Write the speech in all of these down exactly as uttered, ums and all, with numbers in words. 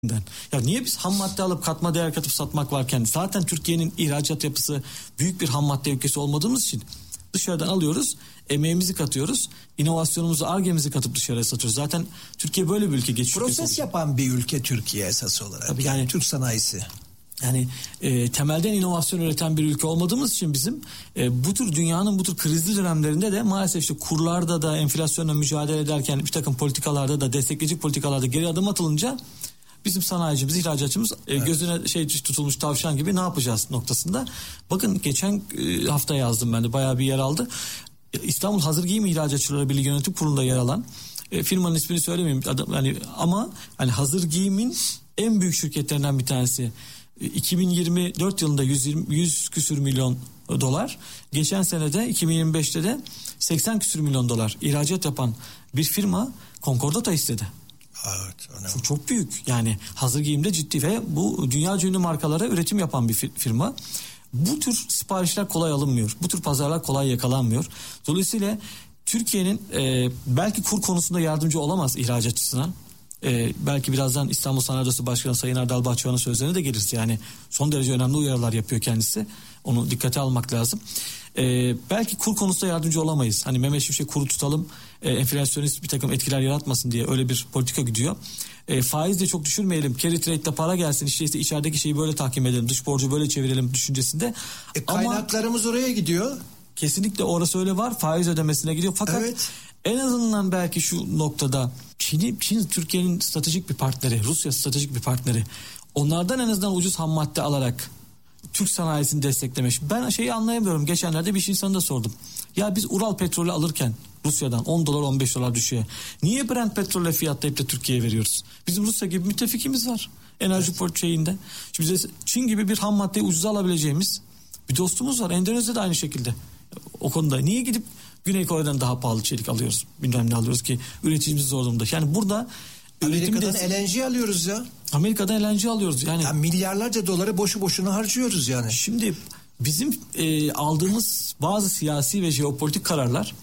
Ya niye biz ham madde alıp katma değer katıp satmak varken zaten Türkiye'nin ihracat yapısı büyük bir ham madde ülkesi olmadığımız için dışarıdan alıyoruz, emeğimizi katıyoruz, inovasyonumuzu, Ar-Ge'mizi katıp dışarıya satıyoruz. Zaten Türkiye böyle bir ülke, geçiş proses ülkesi yapan bir ülke Türkiye esas olarak. Tabii yani, Türk sanayisi. Yani e, temelden inovasyon üreten bir ülke olmadığımız için bizim e, bu tür dünyanın bu tür krizli dönemlerinde de maalesef işte kurlarda da enflasyonla mücadele ederken bir takım politikalarda da destekleyici politikalarda geri adım atılınca bizim sanayicimiz, ihracatçımız e, evet. gözüne şey tutulmuş tavşan gibi ne yapacağız noktasında. Bakın geçen e, hafta yazdım ben de, bayağı bir yer aldı. İstanbul Hazır Giyim İhracatçıları Birliği Yönetim Kurulu'nda yer alan e, firmanın ismini söylemeyeyim adam, yani ama hani hazır giyimin en büyük şirketlerinden bir tanesi. iki bin yirmi dört yılında yüz yirmi, yüz küsür milyon dolar, geçen senede iki bin yirmi beşte de seksen küsür milyon dolar ihracat yapan bir firma Concordata istedi. Evet, çok, çok büyük yani, hazır giyimde ciddi ve bu dünya ünlü markalara üretim yapan bir firma. Bu tür siparişler kolay alınmıyor, bu tür pazarlar kolay yakalanmıyor. Dolayısıyla Türkiye'nin e, belki kur konusunda yardımcı olamaz ihracatçısına. Ee, belki birazdan İstanbul Sanayi Odası Başkanı Sayın Erdal Bahçıvan'ın sözlerine de geliriz. Yani son derece önemli uyarılar yapıyor kendisi. Onu dikkate almak lazım. Ee, belki kur konusunda yardımcı olamayız. Hani Mehmet Şimşek kuru tutalım, e, enflasyonist bir takım etkiler yaratmasın diye öyle bir politika gidiyor. E, faiz de çok düşürmeyelim. Carry trade'de para gelsin, işte, işte içerideki şeyi böyle tahkim edelim, dış borcu böyle çevirelim düşüncesinde. E, kaynaklarımız ama oraya gidiyor. Kesinlikle orası öyle var. Faiz ödemesine gidiyor. Fakat evet. En azından belki şu noktada Çin, Çin Türkiye'nin stratejik bir partneri, Rusya stratejik bir partneri. Onlardan en azından ucuz ham madde alarak Türk sanayisini desteklemiş. Ben şeyi anlayamıyorum. Geçenlerde bir iş insanı da sordum. Ya biz Ural petrolü alırken Rusya'dan on dolar on beş dolar düşüyor. Niye Brent petrolle fiyatlayıp da Türkiye'ye veriyoruz? Bizim Rusya gibi müttefikimiz var enerji evet. portföyünde. Şimdi bize Çin gibi bir ham maddeyi ucuza alabileceğimiz bir dostumuz var. Endonezya da aynı şekilde. O konuda niye gidip Güney Kore'den daha pahalı çelik alıyoruz, bilmem ne alıyoruz ki üreticimiz zor durumda. Yani burada Amerika'dan de, L N G alıyoruz ya. Amerika'dan L N G alıyoruz yani. Ya milyarlarca doları boşu boşuna harcıyoruz yani. Şimdi bizim e, aldığımız bazı siyasi ve jeopolitik kararlar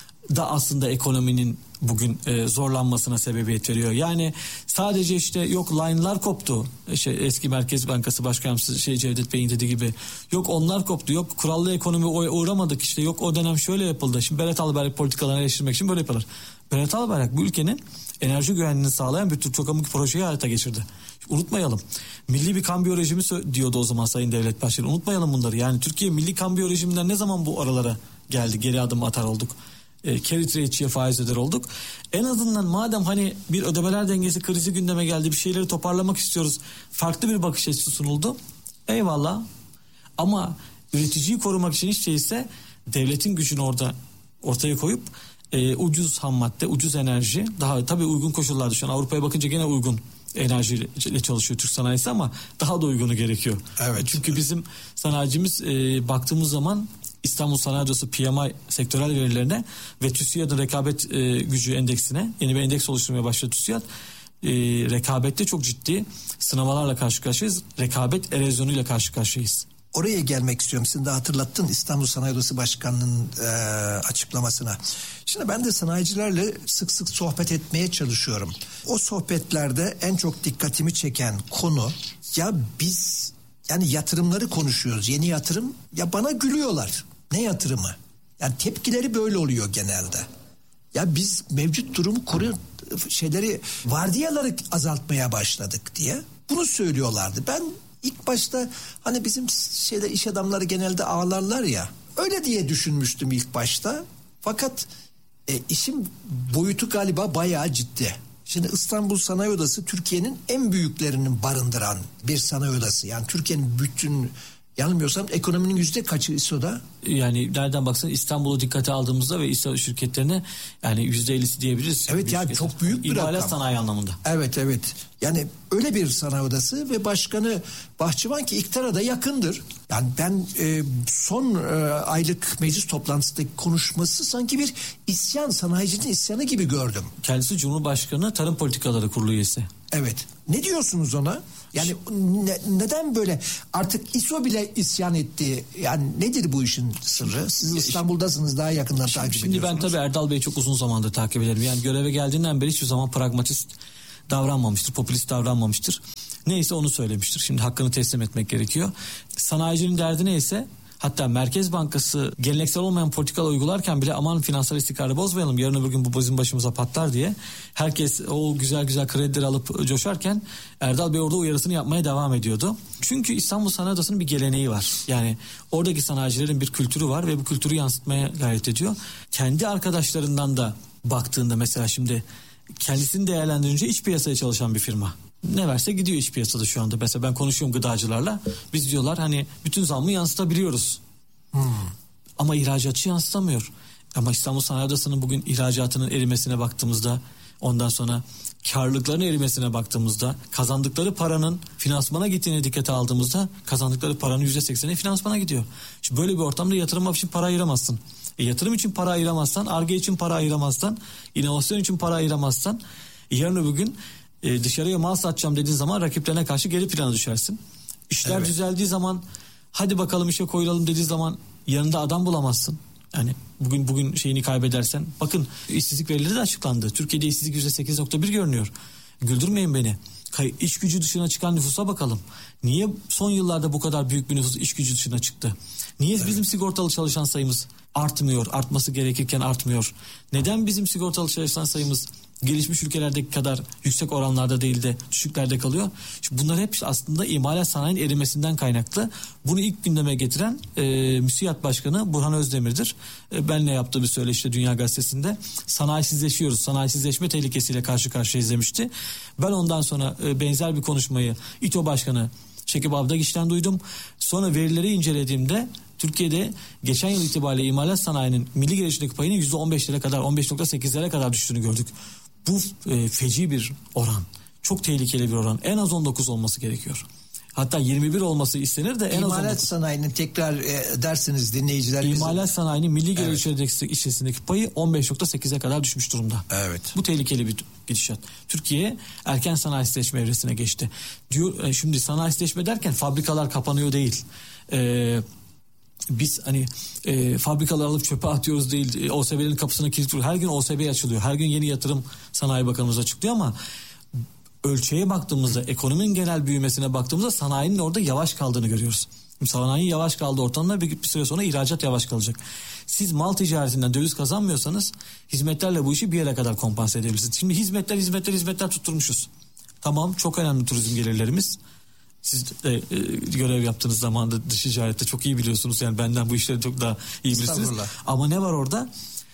da aslında ekonominin bugün e, zorlanmasına sebebiyet veriyor. Yani sadece işte yok line'lar koptu. Şey, eski Merkez Bankası Başkanı şey Cevdet Bey'in dediği gibi. Yok onlar koptu. Yok kurallı ekonomi uğramadık işte. Yok o dönem şöyle yapıldı. Şimdi Berat Albayrak politikalarını eleştirmek için böyle yapılır. Berat Albayrak bu ülkenin enerji güvenliğini sağlayan bir tür çok amık projeyi hayata geçirdi. Unutmayalım. Milli bir kambiyo rejimi diyordu o zaman Sayın Devlet Bahçeli. Unutmayalım bunları. Yani Türkiye milli kambiyo rejiminden ne zaman bu aralara geldi? Geri adım atar olduk. E, carry trade'ciye faiz öder olduk. En azından madem hani bir ödemeler dengesi krizi gündeme geldi, bir şeyleri toparlamak istiyoruz, farklı bir bakış açısı sunuldu. Eyvallah. Ama üreticiyi korumak için hiç değilse devletin gücünü orada ortaya koyup e, ucuz ham madde, ucuz enerji, daha tabii uygun koşullarda, şu an Avrupa'ya bakınca gene uygun enerjiyle çalışıyor Türk sanayisi ama daha da uygunu gerekiyor. Evet. Çünkü bizim sanayicimiz e, baktığımız zaman İstanbul Sanayi Odası P M I sektörel verilerine ve TÜSİAD'ın rekabet e, gücü endeksine, yeni bir endeks oluşturmaya başladı TÜSİAD. E, rekabette çok ciddi sınavlarla karşı karşıyayız. Rekabet erozyonuyla karşı karşıyayız. Oraya gelmek istiyorum. Sen de hatırlattın İstanbul Sanayi Odası Başkanı'nın e, açıklamasına. Şimdi ben de sanayicilerle sık sık sohbet etmeye çalışıyorum. O sohbetlerde en çok dikkatimi çeken konu, ya biz yani yatırımları konuşuyoruz. Yeni yatırım, ya bana gülüyorlar. Ne yatırımı? Yani tepkileri böyle oluyor genelde. Ya biz mevcut durumu koru şeyleri, vardiyaları azaltmaya başladık diye bunu söylüyorlardı. Ben ilk başta hani bizim şeyde iş adamları genelde ağlarlar ya, öyle diye düşünmüştüm ilk başta. Fakat e, işin boyutu galiba bayağı ciddi. Şimdi İstanbul Sanayi Odası Türkiye'nin en büyüklerinin barındıran bir sanayi odası. Yani Türkiye'nin bütün, yanılmıyorsam ekonominin yüzde kaçı I S O'da? Yani nereden baksan İstanbul'u dikkate aldığımızda ve İ S O şirketlerine yani yüzde ellisi diyebiliriz. Evet yani çok büyük bir İmalat rakam. sanayi anlamında. Evet evet. Yani öyle bir sanayi odası ve başkanı Bahçıvan ki iktidara da yakındır. Yani ben e, son e, aylık meclis toplantısındaki konuşması sanki bir isyan, sanayicinin isyanı gibi gördüm. Kendisi Cumhurbaşkanı Tarım Politikaları Kurulu üyesi. Evet. Ne diyorsunuz ona? Yani ne, neden böyle artık İ S O bile isyan etti? Yani nedir bu işin sırrı? Siz İstanbul'dasınız, daha yakından şimdi, takip şimdi ediyorsunuz. Şimdi ben tabii Erdal Bey'i çok uzun zamandır takip ederim. Yani göreve geldiğinden beri hiçbir zaman pragmatist, davranmamıştır, popülist davranmamıştır. Neyse onu söylemiştir. Şimdi hakkını teslim etmek gerekiyor. Sanayicinin derdi neyse, hatta Merkez Bankası geleneksel olmayan politikalar uygularken bile aman finansal istikrarı bozmayalım, yarın öbür gün bu bizim başımıza patlar diye herkes o güzel güzel kredileri alıp coşarken Erdal Bey orada uyarısını yapmaya devam ediyordu. Çünkü İstanbul Sanayi Odası'nın bir geleneği var. Yani oradaki sanayicilerin bir kültürü var ve bu kültürü yansıtmaya gayret ediyor. Kendi arkadaşlarından da baktığında mesela şimdi kendisini değerlendirince iç piyasaya çalışan bir firma. Ne verse gidiyor iç piyasada şu anda. Mesela ben konuşuyorum gıdacılarla. Biz diyorlar hani bütün zammı yansıtabiliyoruz. Hmm. Ama ihracatçı yansıtamıyor. Ama İstanbul Sanayi Odası'nın bugün ihracatının erimesine baktığımızda, ondan sonra karlılıkların erimesine baktığımızda, kazandıkları paranın finansmana gittiğine dikkate aldığımızda kazandıkları paranın yüzde sekseni finansmana gidiyor. Şimdi böyle bir ortamda yatırım için para ayıramazsın. E, yatırım için para ayıramazsan, Ar-Ge için para ayıramazsan, inovasyon için para ayıramazsan, yarın öbür gün e, dışarıya mal satacağım dediğin zaman rakiplerine karşı geri plana düşersin. İşler evet. düzeldiği zaman hadi bakalım işe koyulalım dediği zaman yanında adam bulamazsın. Yani bugün bugün şeyini kaybedersen, bakın işsizlik verileri de açıklandı. Türkiye'de işsizlik yüzde sekiz nokta bir görünüyor. Güldürmeyin beni. İş gücü dışına çıkan nüfusa bakalım. Niye son yıllarda bu kadar büyük bir nüfus iş gücü dışına çıktı? Niye evet. bizim sigortalı çalışan sayımız artmıyor, artması gerekirken artmıyor? Neden bizim sigortalı çalışan sayımız gelişmiş ülkelerdeki kadar yüksek oranlarda değil de düşüklerde kalıyor? Şimdi bunlar hep aslında imalat sanayinin erimesinden kaynaklı. Bunu ilk gündeme getiren e, MÜSİAD Başkanı Burhan Özdemir'dir. E, benle yaptığı bir söyleşide Dünya Gazetesi'nde sanayisizleşiyoruz, sanayisizleşme tehlikesiyle karşı karşıyayız demişti. Ben ondan sonra e, benzer bir konuşmayı İTO Başkanı Şekip Abdagiç'ten duydum. Sonra verileri incelediğimde Türkiye'de geçen yıl itibariyle imalat sanayinin milli gelişimdeki payının yüzde on beşlere kadar, on beş nokta sekizlere kadar düştüğünü gördük. Bu e, feci bir oran. Çok tehlikeli bir oran. En az on dokuz olması gerekiyor. Hatta yirmi bir olması istenir de en İmalat az on dokuz. sanayinin tekrar e, derseniz dinleyiciler. İmalat bizim... sanayinin milli gelişimdeki evet. içerisindeki payı on beş nokta sekize kadar düşmüş durumda. Evet. Bu tehlikeli bir gidişat. Türkiye erken sanayisileşme evresine geçti. Diyor e, şimdi sanayisileşme derken fabrikalar kapanıyor değil. Eee Biz hani e, fabrikalar alıp çöpe atıyoruz değil, e, O S B'lerin kapısına kilitliyoruz. Her gün O S B açılıyor. Her gün yeni yatırım Sanayi Bakanımız açıklıyor ama ölçeğe baktığımızda, ekonominin genel büyümesine baktığımızda sanayinin orada yavaş kaldığını görüyoruz. Sanayi yavaş kaldı ortamda, bir, bir süre sonra ihracat yavaş kalacak. Siz mal ticaretinden döviz kazanmıyorsanız hizmetlerle bu işi bir yere kadar kompanse edebilirsiniz. Şimdi hizmetler hizmetler hizmetler tutturmuşuz. Tamam, çok önemli turizm gelirlerimiz. Siz de e, görev yaptığınız zaman da dış ticarette çok iyi biliyorsunuz. Yani benden bu işleri çok daha iyi bilirsiniz. Ama ne var orada?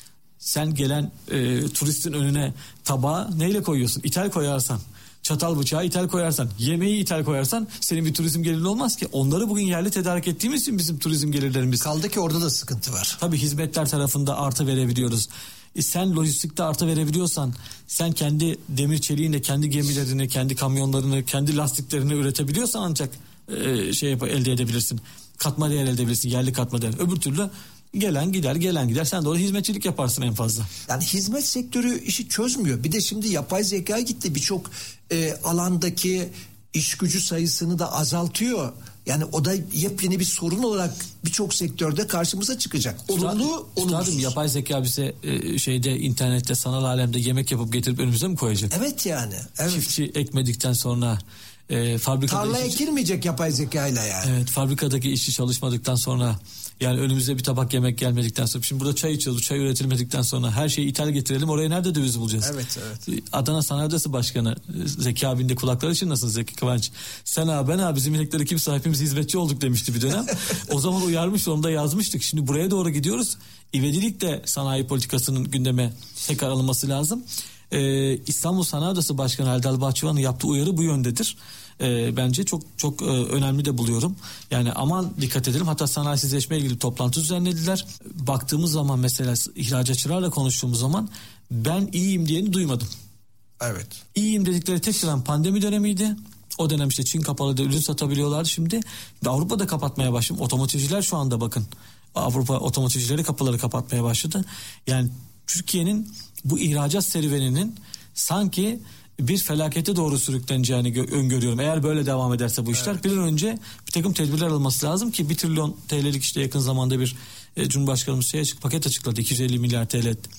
Sen gelen e, turistin önüne tabağı neyle koyuyorsun? İthal koyarsan, çatal bıçağı ithal koyarsan, yemeği ithal koyarsan senin bir turizm gelirin olmaz ki. Onları bugün yerli tedarik ettiğimiz için bizim turizm gelirlerimiz. Kaldı ki orada da sıkıntı var. Tabii hizmetler tarafında artı verebiliyoruz. E sen lojistikte artı verebiliyorsan, sen kendi demir çeliğinle kendi gemilerini, kendi kamyonlarını, kendi lastiklerini üretebiliyorsan ancak e, şey yap, elde edebilirsin. Katma değer elde edebilirsin, yerli katma değer. Öbür türlü gelen gider, gelen gider. Sen de orada hizmetçilik yaparsın en fazla. Yani hizmet sektörü işi çözmüyor. Bir de şimdi yapay zeka gitti. Birçok e, alandaki iş gücü sayısını da azaltıyor. Yani o da yepyeni bir sorun olarak birçok sektörde karşımıza çıkacak. Olumlu, olumsuz. Yapay zeka bize e, şeyde internette, sanal alemde yemek yapıp getirip önümüze mi koyacak? Evet yani. Evet. Çiftçi ekmedikten sonra e, fabrikada tarla işçi, ekilmeyecek yapay zekayla yani. Evet, fabrikadaki işçi çalışmadıktan sonra, yani önümüze bir tabak yemek gelmedikten sonra, şimdi burada çay içiyoruz, çay üretilmedikten sonra her şeyi ithal getirelim, oraya nerede döviz bulacağız? Evet, evet. Adana Sanayi Odası Başkanı Zeki abinin de kulakları için nasıl Zeki Kıvanç? Sen abi ben abi bizim inekleri kimse, hepimiz hizmetçi olduk demişti bir dönem. O zaman uyarmış, onu da yazmıştık. Şimdi buraya doğru gidiyoruz. İvedilik de sanayi politikasının gündeme tekrar alınması lazım. Ee, İstanbul Sanayi Odası Başkanı Erdal Bahçıvan'ın yaptığı uyarı bu yöndedir. E, bence çok çok e, önemli de buluyorum. Yani aman dikkat edelim. Hatta sanayisizleşme ilgili toplantı düzenlediler. Baktığımız zaman mesela ihracatçılarla konuştuğumuz zaman ben iyiyim diyeni duymadım. Evet. İyiyim dedikleri tek dönem pandemi dönemiydi. O dönem işte Çin kapalı da ürün satabiliyorlardı şimdi. Ve Avrupa'da kapatmaya başladı. Otomotivciler şu anda bakın. Avrupa otomotivcileri kapıları kapatmaya başladı. Yani Türkiye'nin bu ihracat serüveninin sanki bir felakete doğru sürükleneceğini gö- öngörüyorum. Eğer böyle devam ederse bu işler, evet. Bir an önce bir takım tedbirler alınması lazım ki bir trilyon T L'lik işte yakın zamanda bir e, Cumhurbaşkanımız şey açık, paket açıkladı. iki yüz elli milyar T L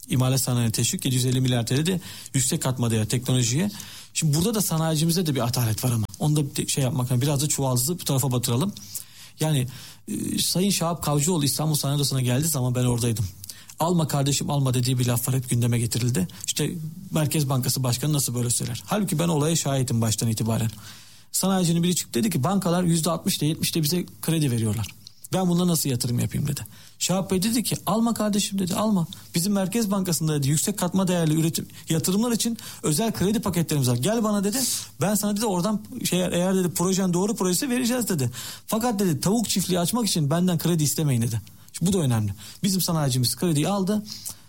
İmalat sanayi teşvik yedi yüz elli milyar T L de yüksek katma değer teknolojiye. Şimdi burada da sanayicimizde de bir atalet var ama. Onu da bir şey yapmak, yani biraz da çuvaldızı bu tarafa batıralım. Yani e, Sayın Şahap Kavcıoğlu İstanbul Sanayi Odası'na geldiği zaman ben oradaydım. Alma kardeşim alma dediği bir laf var, hep gündeme getirildi. İşte Merkez Bankası Başkanı nasıl böyle söyler? Halbuki ben olaya şahitim baştan itibaren. Sanayicinin biri çıktı dedi ki bankalar yüzde altmışta yetmişte bize kredi veriyorlar. Ben buna nasıl yatırım yapayım dedi. Şahap Bey dedi ki alma kardeşim dedi, alma. Bizim Merkez Bankası'nda dedi yüksek katma değerli üretim yatırımlar için özel kredi paketlerimiz var. Gel bana dedi, ben sana dedi oradan şey, eğer dedi projen doğru projesi vereceğiz dedi. Fakat dedi tavuk çiftliği açmak için benden kredi istemeyin dedi. Şimdi bu da önemli. Bizim sanayicimiz krediyi aldı.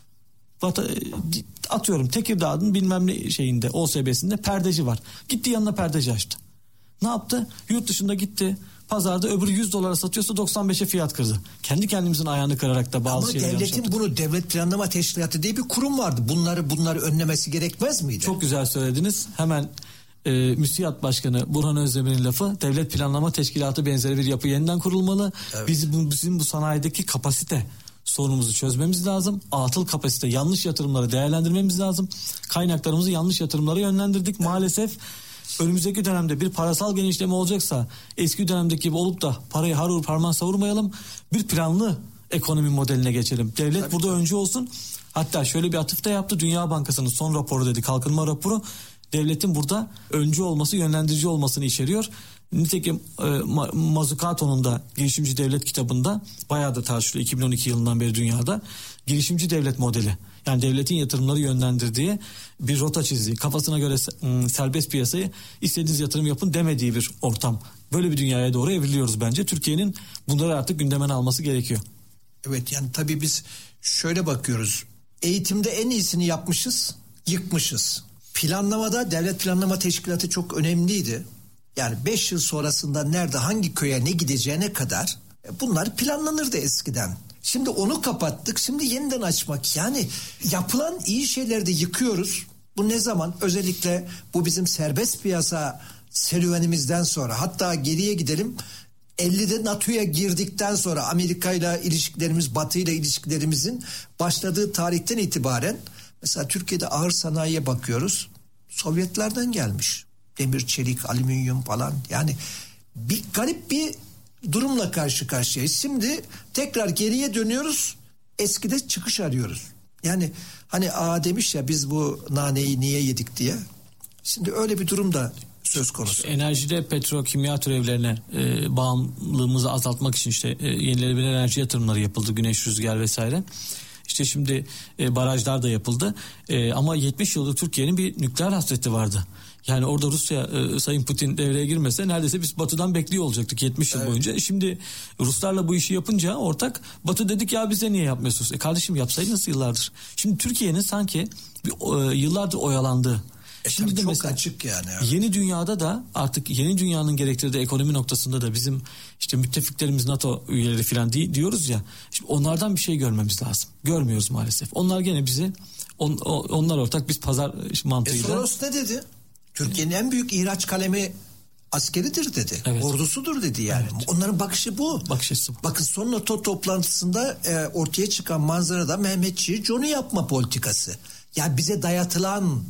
Atıyorum Tekirdağ'ın bilmem ne şeyinde O S B'sinde perdeci var. Gitti yanına perdeci açtı. Ne yaptı? Yurt dışında gitti. Pazarda öbürü yüz dolara satıyorsa doksan beşe fiyat kırdı. Kendi kendimizin ayağını kırarak da bazı Ama şeyler yaptık. devletin bunu Devlet Planlama Teşkilatı diye bir kurum vardı. Bunları bunları önlemesi gerekmez miydi? Çok güzel söylediniz. Hemen e, MÜSİAD Başkanı Burhan Özdemir'in lafı, Devlet Planlama Teşkilatı benzeri bir yapı yeniden kurulmalı. Evet. Biz bu, bizim bu sanayideki kapasite sorunumuzu çözmemiz lazım. Atıl kapasite, yanlış yatırımları değerlendirmemiz lazım. Kaynaklarımızı yanlış yatırımlara yönlendirdik. Evet. Maalesef önümüzdeki dönemde bir parasal genişleme olacaksa eski dönemdeki gibi olup da parayı harur parmağı savurmayalım. Bir planlı ekonomi modeline geçelim. Devlet tabii burada tabii. öncü olsun. Hatta şöyle bir atıfta yaptı. Dünya Bankası'nın son raporu dedi, kalkınma raporu. Devletin burada öncü olması, yönlendirici olmasını içeriyor. Nitekim e, Mazzucato'nun da Girişimci Devlet kitabında bayağı da tartışılıyor iki bin on iki yılından beri dünyada. Girişimci devlet modeli. Yani devletin yatırımları yönlendirdiği bir rota çizdiği, kafasına göre serbest piyasayı istediğiniz yatırım yapın demediği bir ortam. Böyle bir dünyaya doğru evriliyoruz bence. Türkiye'nin bunları artık gündemine alması gerekiyor. Evet, yani tabii biz şöyle bakıyoruz. Eğitimde en iyisini yapmışız, yıkmışız. Planlamada Devlet Planlama Teşkilatı çok önemliydi. Yani beş yıl sonrasında nerede, hangi köye ne gideceğine kadar bunlar planlanırdı eskiden. Şimdi onu kapattık, şimdi yeniden açmak. Yani yapılan iyi şeyleri de yıkıyoruz. Bu ne zaman? Özellikle bu bizim serbest piyasa serüvenimizden sonra, hatta geriye gidelim. ellide NATO'ya girdikten sonra Amerika ile ilişkilerimiz, Batı ile ilişkilerimizin başladığı tarihten itibaren mesela Türkiye'de ağır sanayiye bakıyoruz. Sovyetlerden gelmiş. Demir, çelik, alüminyum falan. Yani bir garip bir durumla karşı karşıyayız. Şimdi tekrar geriye dönüyoruz. Eskide çıkış arıyoruz. Yani hani A demiş ya, biz bu naneyi niye yedik diye. Şimdi öyle bir durum da söz konusu. İşte enerjide petrokimya türevlerine e, bağımlılığımızı azaltmak için işte e, yenilenebilir enerji yatırımları yapıldı. Güneş, rüzgar vesaire. İşte şimdi e, barajlar da yapıldı. E, ama yetmiş yıldır Türkiye'nin bir nükleer hasreti vardı. Yani orada Rusya, e, Sayın Putin devreye girmese neredeyse biz Batı'dan bekliyor olacaktık yetmiş yıl evet. boyunca. E şimdi Ruslarla bu işi yapınca ortak, Batı dedik ya bize niye yapmıyorsunuz? E kardeşim yapsaydınız yıllardır. Şimdi Türkiye'nin sanki bir, e, yıllardır oyalandığı. E şimdi de çok mesela açık yani. Yeni dünyada da artık yeni dünyanın gerektirdiği ekonomi noktasında da bizim işte müttefiklerimiz NATO üyeleri falan di- diyoruz ya. Şimdi onlardan bir şey görmemiz lazım. Görmüyoruz maalesef. Onlar gene bizi on, onlar ortak, biz pazar mantığıyla. E Soros ne dedi? Türkiye'nin en büyük ihraç kalemi askeridir dedi. Evet. Ordusudur dedi yani. Evet. Onların bakışı bu. Bakış açısı bu. Bakın son NATO toplantısında e, ortaya çıkan manzarada Mehmetçiği Johnny yapma politikası. Ya bize dayatılan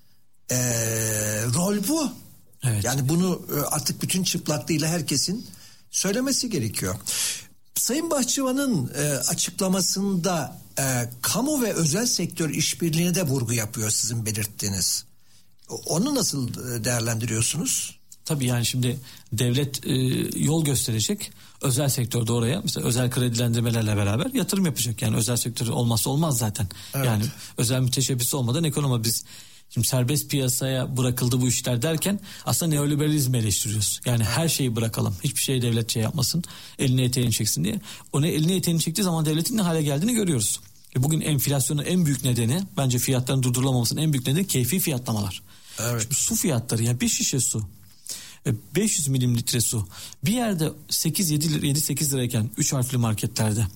e, rol bu. Evet. Yani bunu e, artık bütün çıplaklığıyla herkesin söylemesi gerekiyor. Sayın Bahçıvan'ın e, açıklamasında e, kamu ve özel sektör işbirliğine de vurgu yapıyor sizin belirttiğiniz. Onu nasıl değerlendiriyorsunuz? Tabii yani şimdi devlet e, yol gösterecek. Özel sektör de oraya mesela özel kredilendirmelerle beraber yatırım yapacak. Yani özel sektör olmazsa olmaz zaten. Evet. Yani özel müteşebbisi olmadan ekonomi, biz şimdi serbest piyasaya bırakıldı bu işler derken aslında neoliberalizmi eleştiriyoruz. Yani her şeyi bırakalım. Hiçbir şey devlet şey yapmasın. Eline eteğini çeksin diye. O ne eline eteğini çektiği zaman devletin ne hale geldiğini görüyoruz. E bugün enflasyonun en büyük nedeni, bence fiyatların durdurulamamasının en büyük nedeni keyfi fiyatlamalar. Evet. Şimdi su fiyatları, ya bir şişe su, beş yüz mililitre su bir yerde sekiz yedi sekiz lirayken üç harfli marketlerde,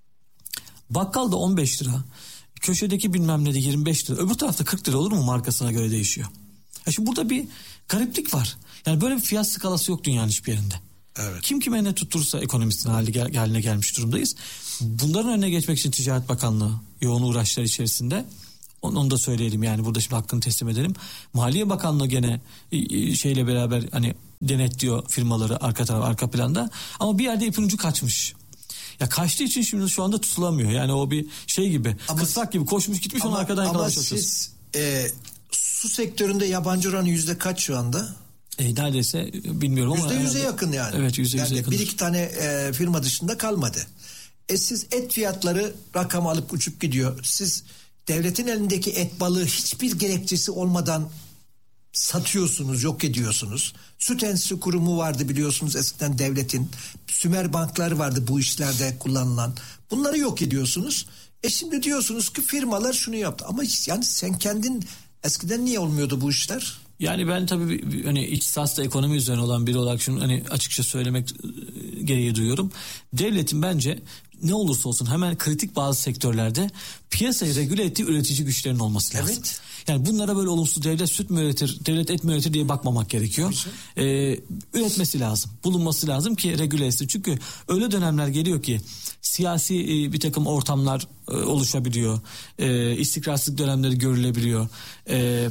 bakkalda on beş lira, köşedeki bilmem ne de yirmi beş lira, öbür tarafta kırk lira olur mu, markasına göre değişiyor. Ya şimdi burada bir gariplik var. Yani böyle bir fiyat skalası yok dünyanın hiçbir yerinde. Evet. Kim kime ne tutturursa ekonomistin hali gel, haline gelmiş durumdayız. Bunların önüne geçmek için Ticaret Bakanlığı yoğun uğraşlar içerisinde. Onu, onu da söyleyelim yani burada şimdi hakkını teslim edelim. Maliye Bakanlığı gene şeyle beraber hani denetliyor firmaları arka taraf arka planda. Ama bir yerde ipin ucu kaçmış. Ya kaçtığı için şimdi şu anda tutulamıyor. Yani o bir şey gibi ama, kısrak gibi koşmuş gitmiş onu arkadan yakalamaya çalışıyoruz. Ama siz e, su sektöründe yabancı oranı yüzde kaç şu anda? E, neredeyse bilmiyorum ama. Yüzde yüze yakın yani. Evet yüzde yüze yani yakın. Bir iki tane e, firma dışında kalmadı. E siz et fiyatları rakam alıp uçup gidiyor. Siz devletin elindeki et balığı hiçbir gerekçesi olmadan satıyorsunuz, yok ediyorsunuz. Süt Enstitüsü Kurumu vardı biliyorsunuz eskiden devletin. Sümer bankları vardı bu işlerde kullanılan. Bunları yok ediyorsunuz. E şimdi diyorsunuz ki firmalar şunu yaptı. Ama yani sen kendin eskiden niye olmuyordu bu işler? Yani ben tabii hani ihtisasla ekonomi üzerine olan biri olarak şunu hani açıkça söylemek gereği duyuyorum. Devletin bence ne olursa olsun hemen kritik bazı sektörlerde piyasayı regüle ettiği üretici güçlerin olması lazım. Evet. Yani bunlara böyle olumsuz devlet süt mü üretir, devlet et mi üretir diye bakmamak gerekiyor. Ee, üretmesi lazım, bulunması lazım ki regüle etsin. Çünkü öyle dönemler geliyor ki siyasi e, bir takım ortamlar e, oluşabiliyor. E, istikrarsızlık dönemleri görülebiliyor. E,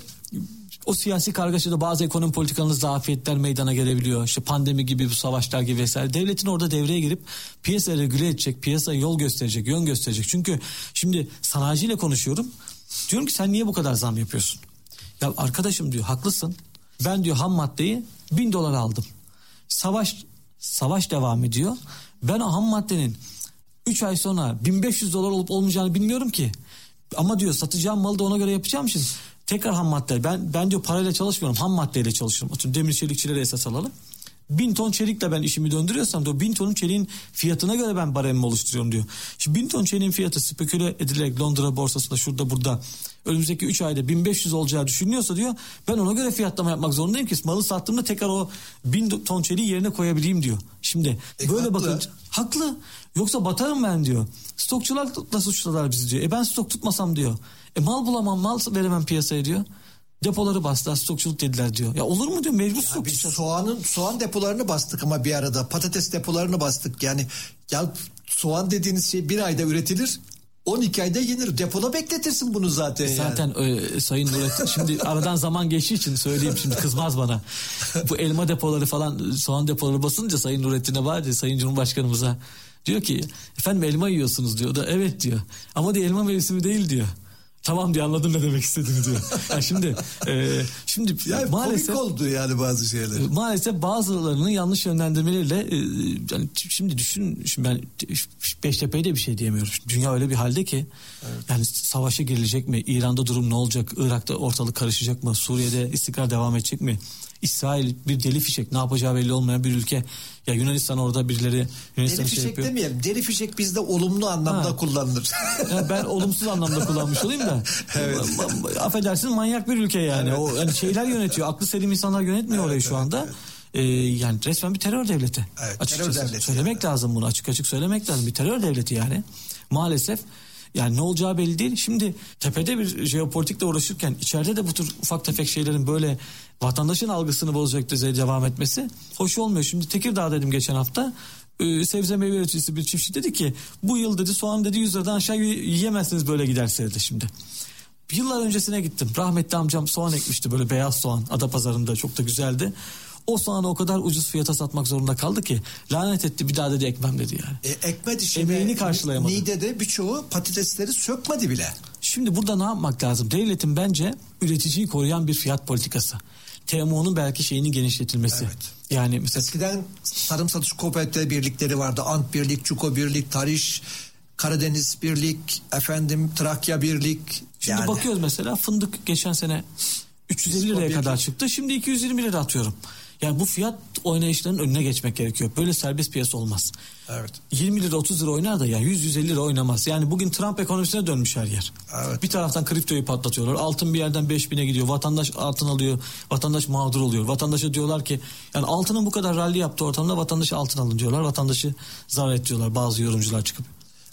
O siyasi kargaşada bazı ekonomi politikalarında zafiyetler meydana gelebiliyor. İşte pandemi gibi, bu savaşlar gibi vesaire. Devletin orada devreye girip piyasayı regüle edecek, piyasaya yol gösterecek, yön gösterecek. Çünkü şimdi sanayiciyle konuşuyorum. Diyorum ki sen niye bu kadar zam yapıyorsun? Ya arkadaşım diyor haklısın. Ben diyor ham maddeyi bin dolar aldım. Savaş savaş devam ediyor. Ben o ham maddenin üç ay sonra bin beş yüz dolar olup olmayacağını bilmiyorum ki. Ama diyor satacağım malı da ona göre yapacağım için. Tekrar ham madde. Ben ben diyor parayla çalışmıyorum. Ham maddeyle çalışıyorum. Oturun demir çelikçilere esas alalım. Bin ton çelikle ben işimi döndürüyorsam diyor bin tonun çeliğin fiyatına göre ben baremimi oluşturuyorum diyor. Şimdi bin ton çeliğin fiyatı speküle edilerek Londra borsasında şurada burada önümüzdeki üç ayda bin beş yüz olacağı düşünülüyorsa diyor ben ona göre fiyatlama yapmak zorundayım ki malı sattığımda tekrar o bin ton çeliği yerine koyabileyim diyor. Şimdi e, böyle haklı. Bakın haklı. Yoksa batarım ben diyor. Stokçularla suçladılar bizi diyor. E ben stok tutmasam diyor. E mal bulamam, mal veremem piyasaya diyor. Depoları bastılar, stokçuluk dediler diyor. Ya olur mu diyor, mecbur stok tutacağız. Soğanın soğan depolarını bastık ama bir arada patates depolarını bastık. Yani ya soğan dediğiniz şey bir ayda üretilir. on iki ayda yenir. Depoda bekletirsin bunu zaten. Yani. Zaten e, Sayın Nurettin şimdi aradan zaman geçtiği için söyleyeyim şimdi kızmaz bana. Bu elma depoları falan soğan depoları basınca Sayın Nurettin'e var ya Sayın Cumhurbaşkanımıza diyor ki efendim elma yiyorsunuz diyor. O da evet diyor. Ama diyor elma mevsimi değil diyor. Tamam diye anladım ne demek istediğini diyor. Yani şimdi e, şimdi yani maalesef komik oldu yani bazı şeyler. E, maalesef bazılarının yanlış yönlendirmeleriyle e, yani şimdi düşün şimdi ben Beştepe'ye de bir şey diyemiyorum. Dünya öyle bir halde ki evet. Yani savaşa girilecek mi? İran'da durum ne olacak? Irak'ta ortalık karışacak mı? Suriye'de istikrar devam edecek mi? İsrail bir deli fişek, ne yapacağı belli olmayan bir ülke. Ya Yunanistan orada birileri Yunanistan deli fişek şey yapıyor. Demeyelim. Deli fişek bizde olumlu anlamda ha. kullanılır. Yani ben olumsuz anlamda kullanmış olayım da. Evet. Affedersin manyak bir ülke yani. Evet. O yani şeyler yönetiyor. Aklı selim insanlar yönetmiyor evet, orayı şu anda. Evet, evet. Ee, yani resmen bir terör devleti. Evet, açıkçası terör devleti söylemek yani. lazım bunu. Açık açık söylemek lazım. Bir terör devleti yani. Maalesef. Yani ne olacağı belli değil. Şimdi tepede bir jeopolitikle uğraşırken içeride de bu tür ufak tefek şeylerin böyle vatandaşın algısını bozacak düzeyde devam etmesi hoş olmuyor. Şimdi Tekirdağ dedim geçen hafta. Ee, sebze meyve üreticisi bir çiftçi dedi ki bu yıl dedi soğan dedi yüz liradan aşağı yiyemezsiniz böyle giderse dedi şimdi. Yıllar öncesine gittim. Rahmetli amcam soğan ekmişti böyle beyaz soğan Adapazarı'nda çok da güzeldi. O soğanı o kadar ucuz fiyata satmak zorunda kaldı ki lanet etti bir daha dedi ekmem dedi yani. E, ekmedi şimdi. Emeğini karşılayamadı. Niğde'de birçoğu patatesleri sökmedi bile. Şimdi burada ne yapmak lazım? Devletin bence üreticiyi koruyan bir fiyat politikası. T M O'nun belki şeyinin genişletilmesi. Evet. Yani mesela eskiden tarım satış kooperatif birlikleri vardı. Ant Birlik, Çuko Birlik, Tariş, Karadeniz Birlik, efendim Trakya Birlik. Şimdi yani. Bakıyoruz mesela fındık geçen sene üç yüz elli liraya kadar çıktı. Şimdi iki yüz yirmi lira atıyorum. Yani bu fiyat oynayışlarının önüne geçmek gerekiyor. Böyle serbest piyasa olmaz. Evet. yirmi lira otuz lira oynar da yani yüz yüz elli lira oynamaz. Yani bugün Trump ekonomisine dönmüş her yer. Evet. Bir taraftan kriptoyu patlatıyorlar. Altın bir yerden beş bine gidiyor. Vatandaş altın alıyor. Vatandaş mağdur oluyor. Vatandaşa diyorlar ki yani altının bu kadar rally yaptığı ortamda vatandaşı altın alın diyorlar. Vatandaşı zarar et diyorlar bazı yorumcular çıkıp.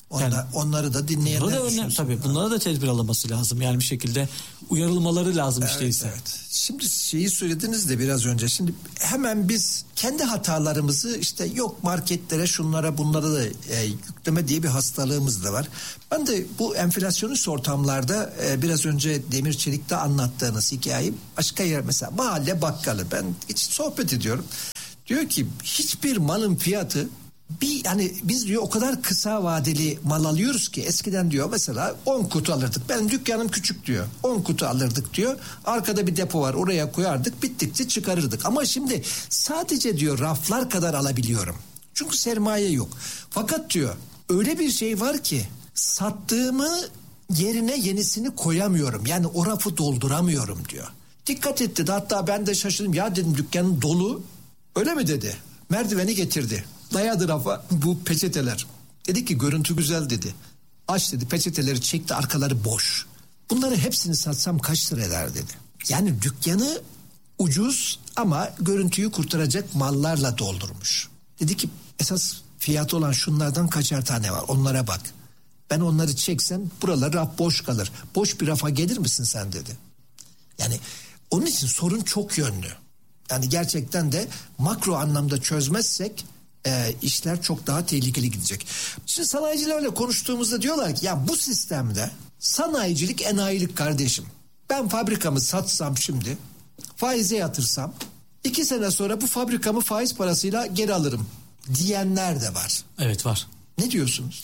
Onda, yani, onları da dinleyenler da düşünsün. Tabii bunlara da tedbir alınması lazım. Yani bir şekilde uyarılmaları lazım evet, işte ise. Evet. Şimdi şeyi söylediniz de biraz önce. Şimdi hemen biz kendi hatalarımızı işte yok marketlere şunlara bunlara da e, yükleme diye bir hastalığımız da var. Ben de bu enflasyonist ortamlarda e, biraz önce Demir Çelik'te anlattığınız hikayeyi başka yer mesela mahalle bakkalı ben hiç sohbet ediyorum. Diyor ki hiçbir malın fiyatı bir hani biz diyor o kadar kısa vadeli mal alıyoruz ki eskiden diyor mesela on kutu alırdık. Benim dükkanım küçük diyor. on kutu alırdık diyor. Arkada bir depo var oraya koyardık bittikçe çıkarırdık. Ama şimdi sadece diyor raflar kadar alabiliyorum. Çünkü sermaye yok. Fakat diyor öyle bir şey var ki sattığımı yerine yenisini koyamıyorum. Yani o rafı dolduramıyorum diyor. Dikkat etti de hatta ben de şaşırdım. Ya dedim dükkanın dolu. Öyle mi dedi. Merdiveni getirdi. Dayadı rafa bu peçeteler. Dedi ki görüntü güzel dedi. Aç dedi peçeteleri çekti arkaları boş. Bunları hepsini satsam kaç lira eder dedi. Yani dükkanı ucuz ama görüntüyü kurtaracak mallarla doldurmuş. Dedi ki esas fiyatı olan şunlardan kaçar tane var onlara bak. Ben onları çeksem buralar raf boş kalır. Boş bir rafa gelir misin sen dedi. Yani onun için sorun çok yönlü. Yani gerçekten de makro anlamda çözmezsek e, işler çok daha tehlikeli gidecek. Şimdi sanayicilerle konuştuğumuzda diyorlar ki ya bu sistemde sanayicilik enayilik kardeşim. Ben fabrikamı satsam şimdi faize yatırsam iki sene sonra bu fabrikamı faiz parasıyla geri alırım diyenler de var. Evet var. Ne diyorsunuz?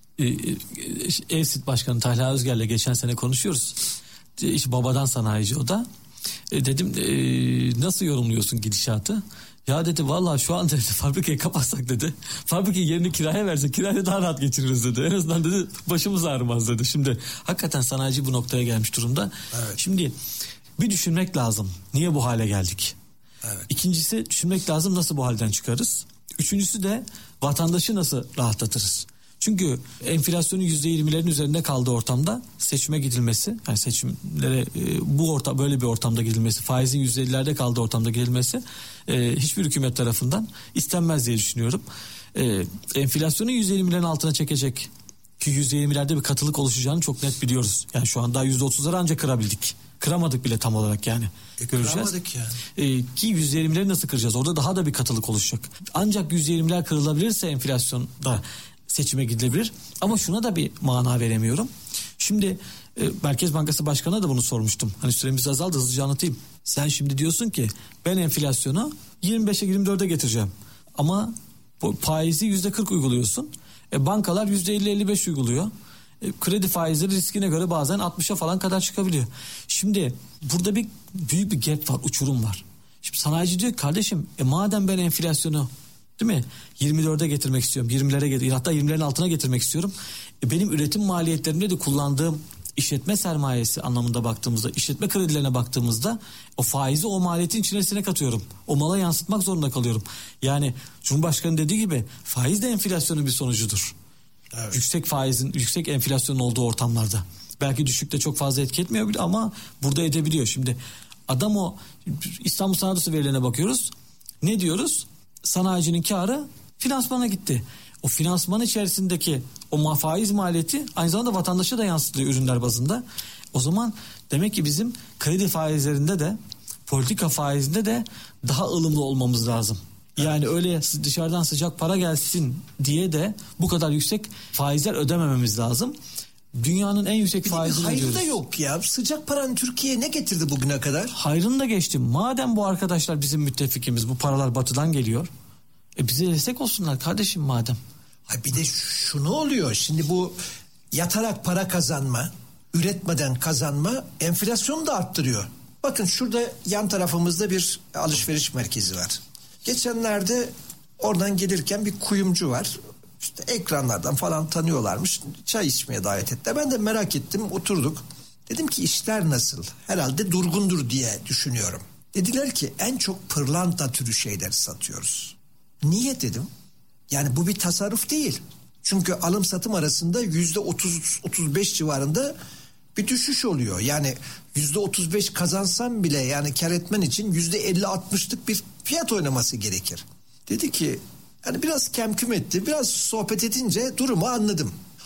Evsit Başkanı Talha Özger'le geçen sene konuşuyoruz. İşte babadan sanayici o da. E dedim e, nasıl yorumluyorsun gidişatı? Ya dedi vallahi şu an dedi fabrikayı kapatsak dedi. Fabrikayı yerini kiraya versek kirayla daha rahat geçiririz dedi. En azından dedi başımız ağrımaz dedi. Şimdi hakikaten sanayici bu noktaya gelmiş durumda. Evet. Şimdi bir düşünmek lazım. Niye bu hale geldik? Evet. İkincisi düşünmek lazım nasıl bu halden çıkarız? Üçüncüsü de vatandaşı nasıl rahatlatırız? Çünkü enflasyonun yüzde yirmilerin üzerinde kaldığı ortamda seçime gidilmesi, yani seçimlere e, bu orta böyle bir ortamda gidilmesi, faizin yüzde ellilerde kaldığı ortamda gidilmesi e, hiçbir hükümet tarafından istenmez diye düşünüyorum. E, enflasyonun yüzde yirmilerin altına çekecek ki yüzde yirmilerde bir katılık oluşacağını çok net biliyoruz. Yani şu anda yüzde otuzları ancak kırabildik. Kıramadık bile tam olarak yani. E, göreceğiz. Yani. E, ki yüzde yirmileri nasıl kıracağız? Orada daha da bir katılık oluşacak. Ancak yüzde yirmiler kırılabilirse enflasyonda seçime gidilebilir. Ama şuna da bir mana veremiyorum. Şimdi e, Merkez Bankası Başkanı'na da bunu sormuştum. Hani süremiz azaldı hızlıca anlatayım. Sen şimdi diyorsun ki ben enflasyonu yirmi beşe yirmi dörde getireceğim. Ama faizi yüzde kırk uyguluyorsun. E, bankalar yüzde elli elli beş uyguluyor. E, kredi faizleri riskine göre bazen altmışa falan kadar çıkabiliyor. Şimdi burada bir büyük bir gap var, uçurum var. Şimdi sanayici diyor kardeşim e, madem ben enflasyonu değil mi? yirmi dörde getirmek istiyorum. yirmilere getir, hatta yirmilerin altına getirmek istiyorum. E benim üretim maliyetlerimde de kullandığım işletme sermayesi anlamında baktığımızda, işletme kredilerine baktığımızda o faizi o maliyetin içerisine katıyorum. O mala yansıtmak zorunda kalıyorum. Yani Cumhurbaşkanı dediği gibi faiz de enflasyonun bir sonucudur. Evet. Yüksek faizin, yüksek enflasyonun olduğu ortamlarda. Belki düşükte çok fazla etki etmiyor bile ama burada edebiliyor. Şimdi adam o İstanbul Sanayi Odası verilerine bakıyoruz. Ne diyoruz? Sanayicinin karı finansmana gitti. O finansman içerisindeki o faiz maliyeti aynı zamanda vatandaşa da yansıtılıyor ürünler bazında. O zaman demek ki bizim kredi faizlerinde de politika faizinde de daha ılımlı olmamız lazım. Yani öyle dışarıdan sıcak para gelsin diye de bu kadar yüksek faizler ödemememiz lazım. Dünyanın en yüksek faizini ödüyoruz. Hayrı da yok ya. Sıcak paranın Türkiye'ye ne getirdi bugüne kadar? Hayrını da geçtim. Madem bu arkadaşlar bizim müttefikimiz, bu paralar batıdan geliyor. E bize destek olsunlar kardeşim madem. Ha bir de şunu oluyor. Şimdi bu yatarak para kazanma, üretmeden kazanma enflasyonu da arttırıyor. Bakın şurada yan tarafımızda bir alışveriş merkezi var. Geçenlerde oradan gelirken bir kuyumcu var. İşte ekranlardan falan tanıyorlarmış. Çay içmeye davet ettiler. Ben de merak ettim, oturduk. Dedim ki işler nasıl? Herhalde durgundur diye düşünüyorum. Dediler ki en çok pırlanta türü şeyleri satıyoruz. Niye dedim? Yani bu bir tasarruf değil. Çünkü alım satım arasında yüzde otuz otuz beş civarında bir düşüş oluyor. Yani yüzde otuz beş kazansam bile yani kar etmen için yüzde elli altmışlık bir fiyat oynaması gerekir. Dedi ki yani biraz kemküm etti. Biraz sohbet edince durumu anladım.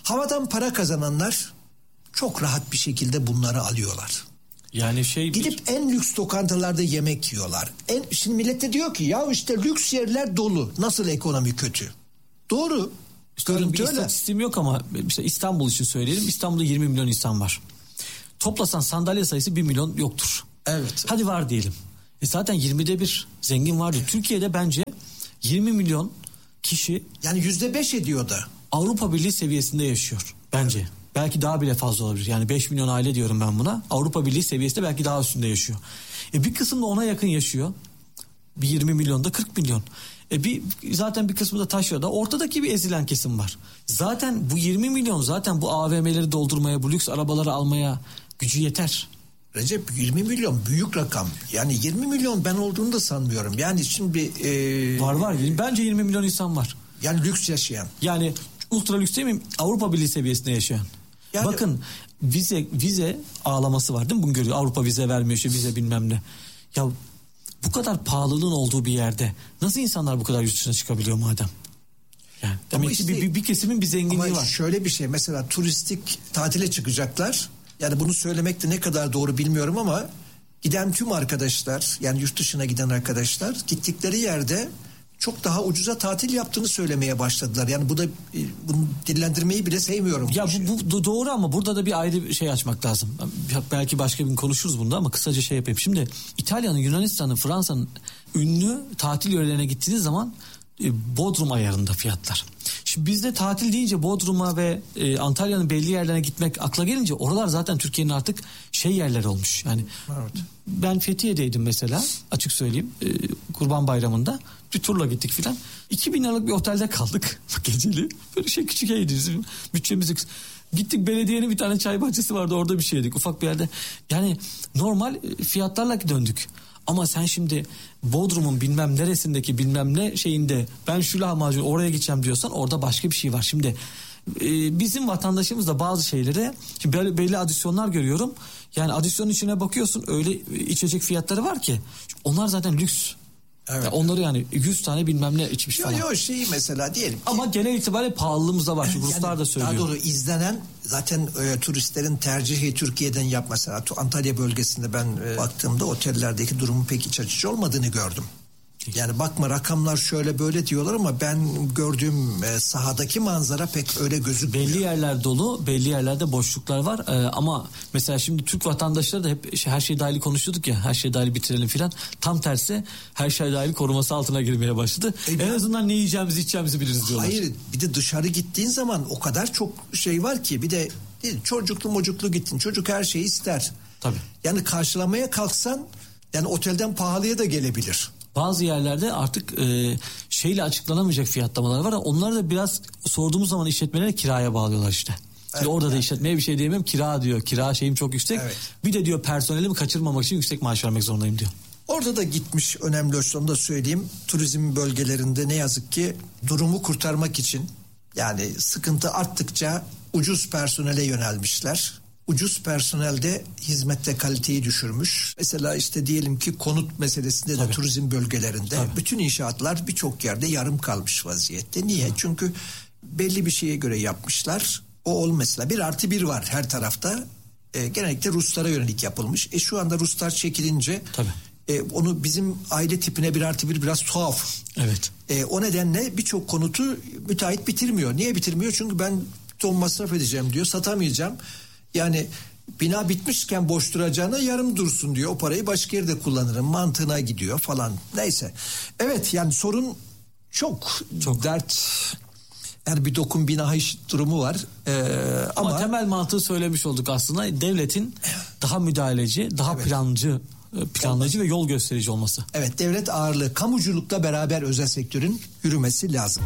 Havadan para kazananlar çok rahat bir şekilde bunları alıyorlar. Yani şey gidip bir... en lüks lokantalarda yemek yiyorlar. En, şimdi millet de diyor ki ya işte lüks yerler dolu. Nasıl ekonomi kötü? Doğru. İşte bir istatistiğim yok ama işte İstanbul için söyleyelim. İstanbul'da yirmi milyon insan var. Toplasan sandalye sayısı bir milyon yoktur. Evet. Hadi var diyelim. E zaten yirmide bir zengin vardı. Türkiye'de bence yirmi milyon kişi... Yani yüzde beş ediyor da. Avrupa Birliği seviyesinde yaşıyor bence. Evet. Belki daha bile fazla olabilir. Yani beş milyon aile diyorum ben buna. Avrupa Birliği seviyesinde belki daha üstünde yaşıyor. E bir kısım da ona yakın yaşıyor. Bir yirmi milyonda kırk milyon. E bir zaten bir kısmı da taşrada. Ortadaki bir ezilen kesim var. Zaten bu yirmi milyon zaten bu A V M'leri doldurmaya, bu lüks arabaları almaya gücü yeter. Recep yirmi milyon büyük rakam. Yani yirmi milyon ben olduğunu da sanmıyorum. Yani şimdi... E... Var var. Bence yirmi milyon insan var. Yani lüks yaşayan. Yani ultra lüks değil mi? Avrupa Birliği seviyesinde yaşayan. Yani... Bakın vize vize ağlaması var değil mi? Bunu görüyor. Avrupa vize vermiyor, işte vize bilmem ne. Ya bu kadar pahalılığın olduğu bir yerde nasıl insanlar bu kadar yurt dışına çıkabiliyor madem? Yani demek işte, ki bir, bir, bir kesimin bir zenginliği ama var. Şöyle bir şey, mesela turistik tatile çıkacaklar. Yani bunu söylemek de ne kadar doğru bilmiyorum ama giden tüm arkadaşlar, yani yurt dışına giden arkadaşlar gittikleri yerde çok daha ucuza tatil yaptığını söylemeye başladılar. Yani bu da bunu dillendirmeyi bile sevmiyorum. Ya bu, bu doğru ama burada da bir ayrı bir şey açmak lazım. Belki başka bir gün konuşuruz bunda ama kısaca şey yapayım. Şimdi İtalya'nın, Yunanistan'ın, Fransa'nın ünlü tatil yörelerine gittiğiniz zaman Bodrum ayarında fiyatlar. Şimdi bizde tatil deyince Bodrum'a ve e, Antalya'nın belli yerlerine gitmek akla gelince oralar zaten Türkiye'nin artık şey yerler olmuş. Yani evet. Ben Fethiye'deydim mesela, açık söyleyeyim, e, Kurban Bayramı'nda bir turla gittik filan. iki bin liralık bir otelde kaldık geceli. Böyle şey küçük eğdiniz. Bütçemizi gittik, belediyenin bir tane çay bahçesi vardı, orada bir şey yedik ufak bir yerde. Yani normal fiyatlarla döndük. Ama sen şimdi Bodrum'un bilmem neresindeki bilmem ne şeyinde ben şu lahmacun oraya gideceğim diyorsan orada başka bir şey var. Şimdi e, bizim vatandaşımız da bazı şeylere şimdi belli, belli adisyonlar görüyorum. Yani adisyonun içine bakıyorsun, öyle içecek fiyatları var ki onlar zaten lüks. Evet. Yani onları yani yüz tane bilmem ne içmiş yo, falan. Yok şeyi mesela diyelim ki. Ama genel itibariyle pahalılığımız da var. Çünkü yani Ruslar da söylüyor. Daha doğru izlenen zaten e, turistlerin tercihi Türkiye'den yap mesela. Antalya bölgesinde ben e, baktığımda otellerdeki durumun pek iç açıcı olmadığını gördüm. Yani bakma rakamlar şöyle böyle diyorlar ama ben gördüğüm e, sahadaki manzara pek öyle gözükmüyor. Belli yerler dolu, belli yerlerde boşluklar var. Ee, ama mesela şimdi Türk vatandaşları da hep şey, her şey dahil konuşuyorduk ya, her şey dahil bitirelim filan. Tam tersi her şey dahil koruması altına girmeye başladı. E, en ben, azından ne yiyeceğimizi içeceğimizi biliriz diyorlar. Hayır, bir de dışarı gittiğin zaman o kadar çok şey var ki, bir de çocuklu mocuklu gittin. Çocuk her şeyi ister. Tabii. Yani karşılamaya kalksan yani otelden pahalıya da gelebilir. Bazı yerlerde artık e, şeyle açıklanamayacak fiyatlamalar var. Onları da biraz sorduğumuz zaman işletmelere kiraya bağlıyorlar işte. Evet, orada yani. Da işletmeye bir şey diyemem, kira diyor. Kira şeyim çok yüksek. Evet. Bir de diyor personelimi kaçırmamak için yüksek maaş vermek zorundayım diyor. Orada da gitmiş önemli ölçüde, onu da söyleyeyim. Turizm bölgelerinde ne yazık ki durumu kurtarmak için yani sıkıntı arttıkça ucuz personele yönelmişler. Ucuz personelde hizmette kaliteyi düşürmüş. Mesela işte diyelim ki konut meselesinde de turizm bölgelerinde Tabii. bütün inşaatlar birçok yerde yarım kalmış vaziyette. Niye? Tabii. Çünkü belli bir şeye göre yapmışlar. O ol mesela bir artı bir var her tarafta. E, genellikle Ruslara yönelik yapılmış. E şu anda Ruslar çekilince e, onu bizim aile tipine bir artı bir biraz tuhaf. Evet. E, o nedenle birçok konutu müteahhit bitirmiyor. Niye bitirmiyor? Çünkü ben ton masraf edeceğim diyor, satamayacağım. Yani bina bitmişken boş duracağına yarım dursun diyor. O parayı başka yerde kullanırım mantığına gidiyor falan. Neyse. Evet yani sorun çok, çok. dert. Yani bir dokun bina iş durumu var. Ee, ama, ama temel mantığı söylemiş olduk aslında. Devletin daha müdahaleci, daha evet. plancı, planlayıcı Olmaz. Ve yol gösterici olması. Evet, devlet ağırlığı, kamuculukla beraber özel sektörün yürümesi lazım.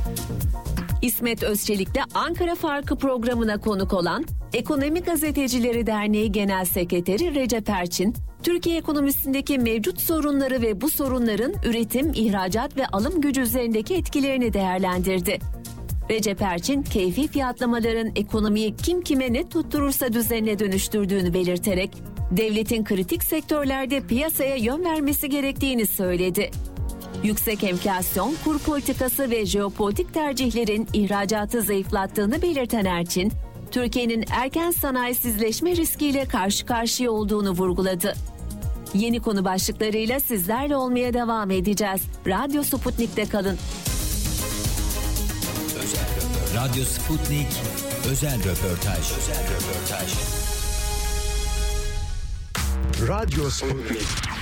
İsmet Özçelik'te Ankara Farkı programına konuk olan Ekonomi Gazetecileri Derneği Genel Sekreteri Recep Erçin, Türkiye ekonomisindeki mevcut sorunları ve bu sorunların üretim, ihracat ve alım gücü üzerindeki etkilerini değerlendirdi. Recep Erçin, keyfi fiyatlamaların ekonomiyi kim kime ne tutturursa düzenine dönüştürdüğünü belirterek, devletin kritik sektörlerde piyasaya yön vermesi gerektiğini söyledi. Yüksek enflasyon, kur politikası ve jeopolitik tercihlerin ihracatı zayıflattığını belirten Erçin, Türkiye'nin erken sanayisizleşme riskiyle karşı karşıya olduğunu vurguladı. Yeni konu başlıklarıyla sizlerle olmaya devam edeceğiz. Radyo Sputnik'te kalın. Radyo Sputnik özel röportaj. Özel röportaj. Radyo Sputnik.